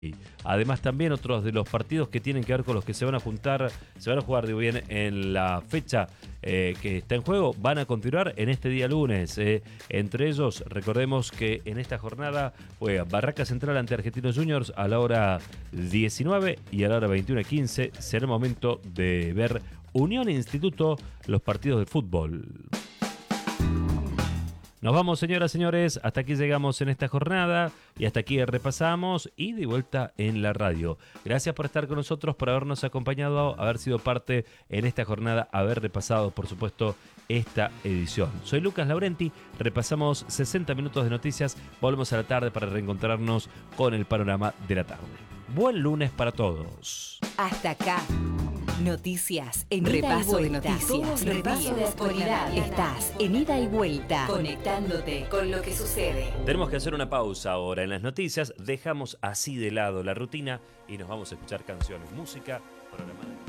Además también otros de los partidos que tienen que ver con los que se van a juntar, se van a jugar digo bien en la fecha que está en juego, van a continuar en este día lunes. Entre ellos, recordemos que en esta jornada juega Barraca Central ante Argentinos Juniors a la hora 19 y a la hora 21:15. Será el momento de ver Unión e Instituto, los partidos de fútbol. Nos vamos, señoras, señores, hasta aquí llegamos en esta jornada y hasta aquí repasamos y de vuelta en la radio. Gracias por estar con nosotros, por habernos acompañado, haber sido parte en esta jornada, haber repasado, por supuesto, esta edición. Soy Lucas Laurenti, repasamos 60 minutos de noticias, volvemos a la tarde para reencontrarnos con el panorama de la tarde. Buen lunes para todos. Hasta acá. Noticias en Repaso de Noticias. Repaso de actualidad. Estás en ida y vuelta, conectándote con lo que sucede. Tenemos que hacer una pausa ahora en las noticias. Dejamos así de lado la rutina y nos vamos a escuchar canciones, música, programada.